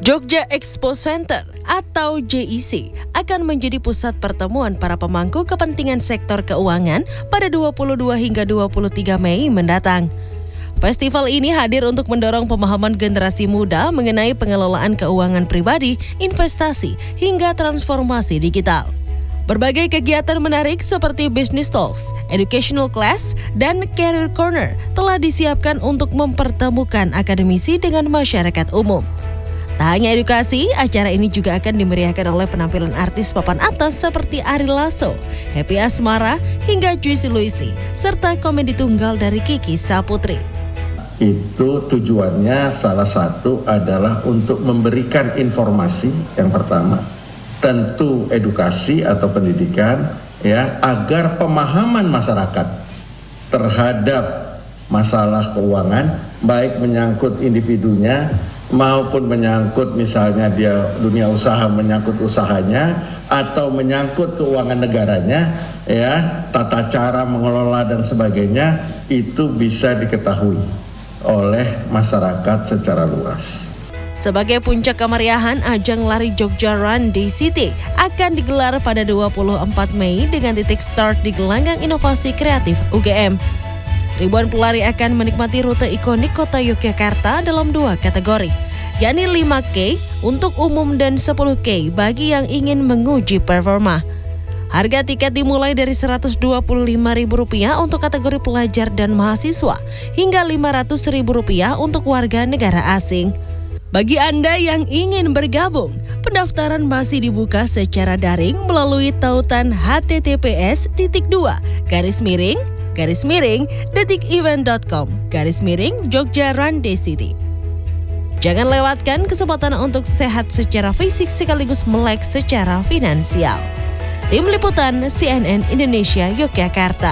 Jogja Expo Center atau JEC akan menjadi pusat pertemuan para pemangku kepentingan sektor keuangan pada 22 hingga 23 Mei mendatang. Festival ini hadir untuk mendorong pemahaman generasi muda mengenai pengelolaan keuangan pribadi, investasi, hingga transformasi digital. Berbagai kegiatan menarik seperti Business Talks, Educational Class, dan Career Corner telah disiapkan untuk mempertemukan akademisi dengan masyarakat umum. Tak hanya edukasi, acara ini juga akan dimeriahkan oleh penampilan artis papan atas seperti Ari Lasso, Happy Asmara, hingga Juicy Luisi, serta komedi tunggal dari Kiki Saputri. Itu tujuannya salah satu adalah untuk memberikan informasi yang pertama, tentu edukasi atau pendidikan, ya, agar pemahaman masyarakat terhadap masalah keuangan, baik menyangkut individunya maupun menyangkut misalnya dia dunia usaha, menyangkut usahanya atau menyangkut keuangan negaranya, ya, tata cara mengelola dan sebagainya, itu bisa diketahui oleh masyarakat secara luas. Sebagai puncak kemeriahan, ajang lari Jogja Run Day City akan digelar pada 24 Mei dengan titik start di Gelanggang Inovasi Kreatif UGM. Ribuan pelari akan menikmati rute ikonik kota Yogyakarta dalam dua kategori, yakni 5K untuk umum dan 10K bagi yang ingin menguji performa. Harga tiket dimulai dari Rp125.000 untuk kategori pelajar dan mahasiswa hingga Rp500.000 untuk warga negara asing. Bagi Anda yang ingin bergabung, pendaftaran masih dibuka secara daring melalui tautan https://detikevent.com/Jogja Run Day City. Jangan lewatkan kesempatan untuk sehat secara fisik sekaligus melek secara finansial. Tim Liputan CNN Indonesia Yogyakarta.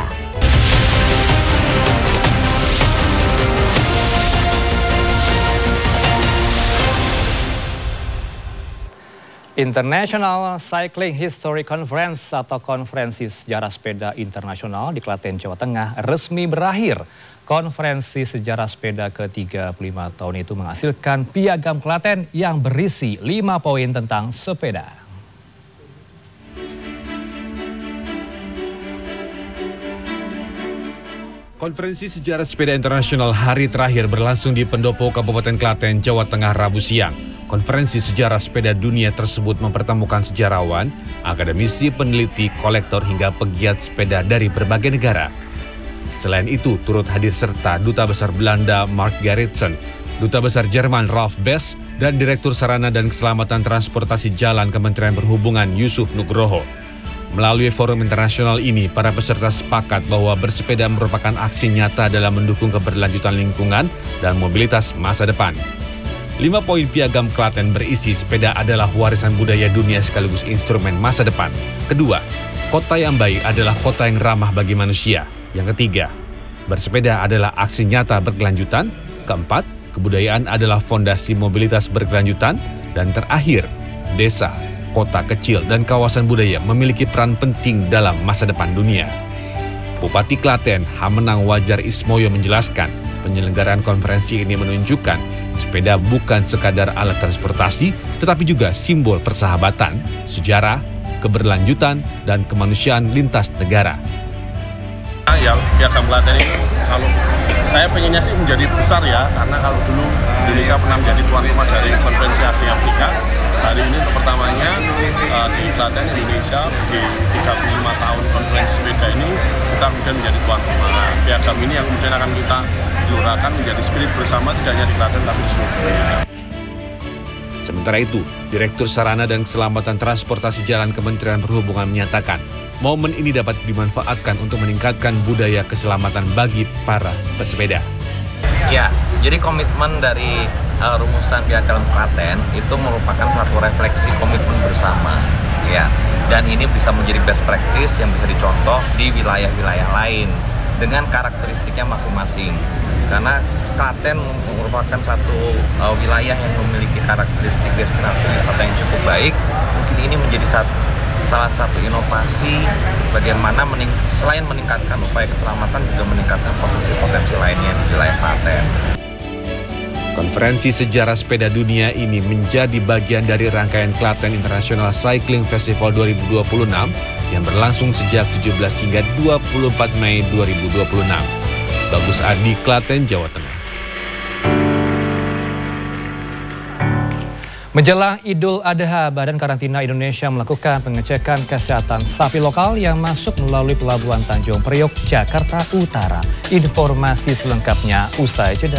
International Cycling History Conference atau Konferensi Sejarah Sepeda Internasional di Klaten, Jawa Tengah resmi berakhir. Konferensi Sejarah Sepeda ke-35 tahun itu menghasilkan piagam Klaten yang berisi 5 poin tentang sepeda. Konferensi Sejarah Sepeda Internasional hari terakhir berlangsung di Pendopo, Kabupaten Klaten, Jawa Tengah, Rabu siang. Konferensi Sejarah Sepeda Dunia tersebut mempertemukan sejarawan, akademisi, peneliti, kolektor hingga pegiat sepeda dari berbagai negara. Selain itu, turut hadir serta Duta Besar Belanda Mark Gerritsen, Duta Besar Jerman Ralf Best, dan Direktur Sarana dan Keselamatan Transportasi Jalan Kementerian Perhubungan Yusuf Nugroho. Melalui forum internasional ini, para peserta sepakat bahwa bersepeda merupakan aksi nyata dalam mendukung keberlanjutan lingkungan dan mobilitas masa depan. 5 poin piagam Klaten berisi sepeda adalah warisan budaya dunia sekaligus instrumen masa depan. Kedua, kota yang baik adalah kota yang ramah bagi manusia. Yang ketiga, bersepeda adalah aksi nyata berkelanjutan. Keempat, kebudayaan adalah fondasi mobilitas berkelanjutan. Dan terakhir, desa, kota kecil, dan kawasan budaya memiliki peran penting dalam masa depan dunia. Bupati Klaten, Hamenang Wajar Ismoyo menjelaskan, penyelenggaraan konferensi ini menunjukkan sepeda bukan sekadar alat transportasi, tetapi juga simbol persahabatan, sejarah, keberlanjutan, dan kemanusiaan lintas negara. Yang piagam Klaten ini, kalau saya pengennya sih menjadi besar ya, karena kalau dulu Indonesia pernah menjadi tuan rumah dari konferensi Asia Afrika, hari ini untuk pertamanya di Klaten, Indonesia, di 35 tahun konferensi sepeda ini, kita kemudian menjadi tuan rumah. Piagam ini yang kemudian akan kita gelurakan menjadi spirit bersama, tidak hanya di Klaten tapi di seluruh dunia. Sementara itu, Direktur Sarana dan Keselamatan Transportasi Jalan Kementerian Perhubungan menyatakan, momen ini dapat dimanfaatkan untuk meningkatkan budaya keselamatan bagi para pesepeda. Ya, jadi komitmen dari rumusan piagam Klaten itu merupakan satu refleksi komitmen bersama, ya. Dan ini bisa menjadi best practice yang bisa dicontoh di wilayah-wilayah lain dengan karakteristiknya masing-masing. Karena Klaten merupakan satu wilayah yang memiliki karakteristik destinasi wisata yang cukup baik. Mungkin ini menjadi salah satu inovasi bagaimana selain meningkatkan upaya keselamatan juga meningkatkan potensi-potensi lainnya di wilayah Klaten. Konferensi sejarah sepeda dunia ini menjadi bagian dari rangkaian Klaten International Cycling Festival 2026 yang berlangsung sejak 17 hingga 24 Mei 2026. Bagus Adi, Klaten, Jawa Tengah. Menjelang Idul Adha, Badan Karantina Indonesia melakukan pengecekan kesehatan sapi lokal yang masuk melalui Pelabuhan Tanjung Priok, Jakarta Utara. Informasi selengkapnya usai jeda.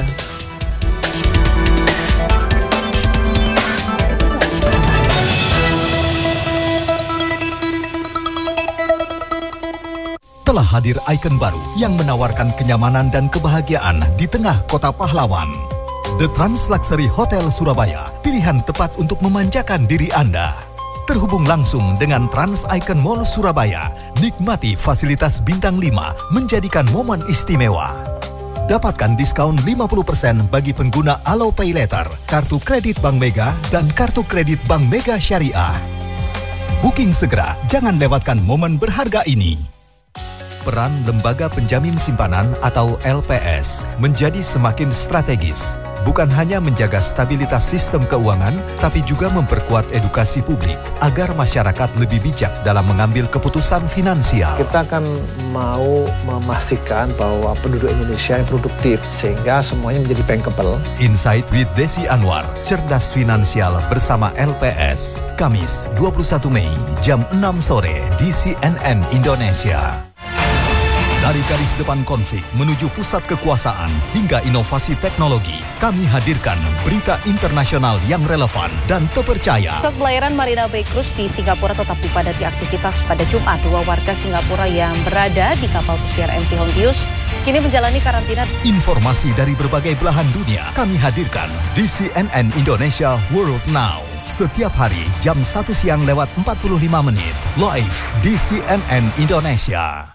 Telah hadir ikon baru yang menawarkan kenyamanan dan kebahagiaan di tengah kota pahlawan. The Trans Luxury Hotel Surabaya, pilihan tepat untuk memanjakan diri Anda. Terhubung langsung dengan Trans Icon Mall Surabaya, nikmati fasilitas bintang 5 menjadikan momen istimewa. Dapatkan diskon 50% bagi pengguna Alo Pay Later, kartu kredit Bank Mega, dan kartu kredit Bank Mega Syariah. Booking segera, jangan lewatkan momen berharga ini. Peran Lembaga Penjamin Simpanan atau LPS menjadi semakin strategis. Bukan hanya menjaga stabilitas sistem keuangan, tapi juga memperkuat edukasi publik agar masyarakat lebih bijak dalam mengambil keputusan finansial. Kita akan mau memastikan bahwa penduduk Indonesia yang produktif, sehingga semuanya menjadi bankable. Insight with Desi Anwar, cerdas finansial bersama LPS. Kamis 21 Mei jam 6 sore di CNN Indonesia. Dari garis depan konflik menuju pusat kekuasaan hingga inovasi teknologi, kami hadirkan berita internasional yang relevan dan terpercaya. Pelayaran Marina Bay Cruise di Singapura tetap dipadati aktivitas pada Jumat. 2 warga Singapura yang berada di kapal pesiar MT Hondius kini menjalani karantina. Informasi dari berbagai belahan dunia kami hadirkan di CNN Indonesia World Now. Setiap hari jam 1 siang lewat 45 menit, live di CNN Indonesia.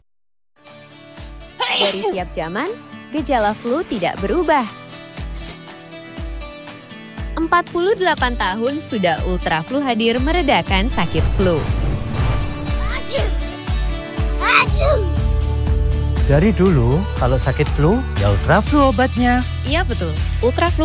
Dari tiap zaman, gejala flu tidak berubah. 48 tahun sudah Ultra Flu hadir meredakan sakit flu. Dari dulu, kalau sakit flu, ya Ultra Flu obatnya. Iya betul, Ultra Flu